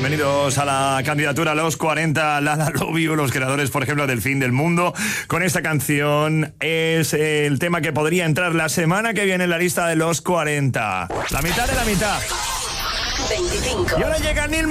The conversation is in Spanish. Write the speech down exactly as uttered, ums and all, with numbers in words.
Bienvenidos a la candidatura a los cuarenta, Lala Love You, los creadores, por ejemplo, del Fin del Mundo. Con esta canción es el tema que podría entrar la semana que viene en la lista de los cuarenta. La mitad de la mitad. veinticinco. Y ahora llega Neil